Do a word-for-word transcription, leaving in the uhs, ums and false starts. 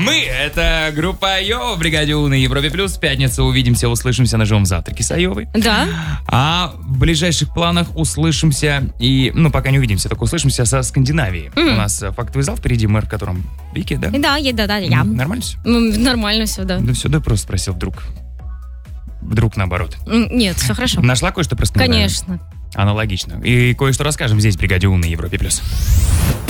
Мы — это группа Айова в бригаде У на Европе Плюс. В пятницу увидимся, услышимся на живом завтраке с Айовой. Да. А в ближайших планах услышимся и, ну, пока не увидимся, только услышимся со Скандинавией. Mm. У нас фактовый зал впереди, мэр, в котором Вики, да? Да, я, да, да, я. Нормально все? Нормально все, да. Да все, да, просто спросил вдруг. Вдруг наоборот. Нет, все хорошо. Нашла кое-что про Скандинавию? Конечно. Аналогично. И кое-что расскажем здесь в бригаде У на Европе Плюс.